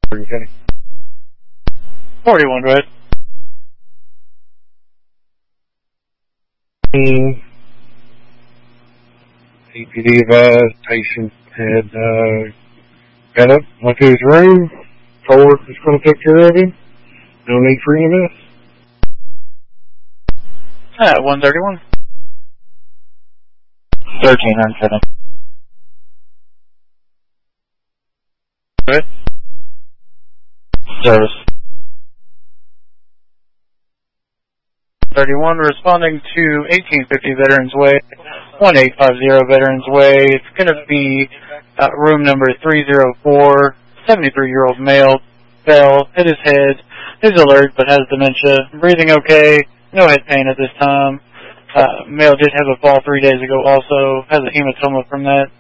Kenny. 41, go ahead. CPD advised patient had got up, went to his room, told her was going to take care of him. No need for EMS. 131. 1307. Go ahead. Service. 31, responding to 1850 Veterans Way, 1850 Veterans Way. It's going to be room number 304, 73-year-old male, fell, hit his head, is alert but has dementia, breathing okay, no head pain at this time. Male did have a fall 3 days ago also, has a hematoma from that.